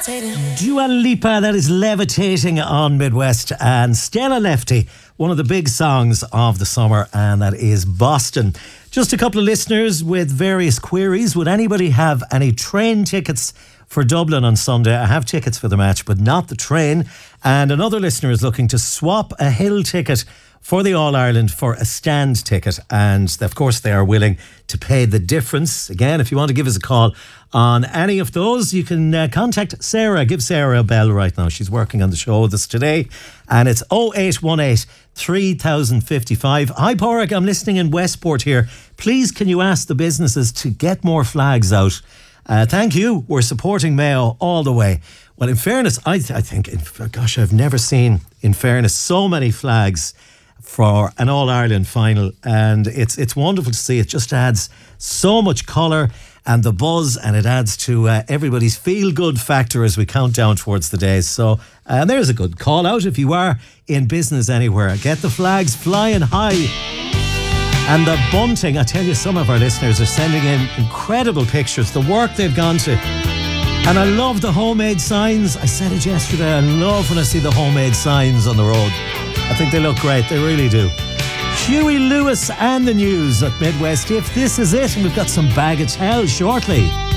Dua Lipa, that is Levitating on Midwest, and Stella Lefty, one of the big songs of the summer, and that is Boston. Just a couple of listeners with various queries. Would anybody have any train tickets for Dublin on Sunday? I have tickets for the match, but not the train. And another listener is looking to swap a Hill ticket for the All-Ireland for a stand ticket, and of course they are willing to pay the difference. Again, if you want to give us a call on any of those, you can contact Sarah. Give Sarah a bell right now. She's working on the show with us today, and it's 0818 3055. Hi Pádraig, I'm listening in Westport here. Please can you ask the businesses to get more flags out? Thank you. We're supporting Mayo all the way. Well, in fairness, I think, gosh, I've never seen, in fairness, so many flags for an All-Ireland final, and it's wonderful to see. It just adds so much colour and the buzz, and it adds to everybody's feel-good factor as we count down towards the days. So there's a good call out if you are in business anywhere. Get the flags flying high. And the bunting, I tell you, some of our listeners are sending in incredible pictures, the work they've gone to. And I love the homemade signs. I said it yesterday, I love when I see the homemade signs on the road. I think they look great, they really do. Huey Lewis and the news at Midwest. If this is it, and we've got some baggage hell shortly.